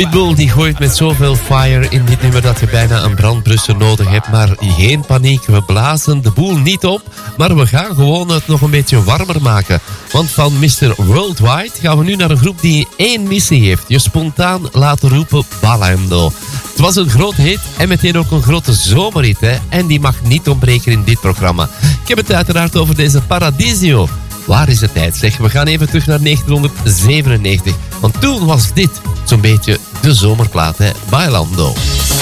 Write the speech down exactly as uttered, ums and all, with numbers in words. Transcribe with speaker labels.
Speaker 1: Pitbull die gooit met zoveel fire in dit nummer dat je bijna een brandblusser nodig hebt. Maar geen paniek, we blazen de boel niet op. Maar we gaan gewoon het nog een beetje warmer maken. Want van mister Worldwide gaan we nu naar een groep die één missie heeft. Je spontaan laten roepen Ballando. Het was een grote hit en meteen ook een grote zomerhit. Hè? En die mag niet ontbreken in dit programma. Ik heb het uiteraard over deze Paradiso. Waar is de tijd, zeg? We gaan even terug naar negentien zevenennegentig. Want toen was dit zo'n beetje de zomerplaat, hè? Bailando.